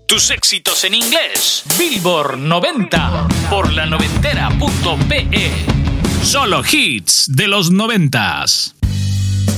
Tus éxitos en inglés. Billboard 90 por la noventera.pe. Solo hits de los 90s.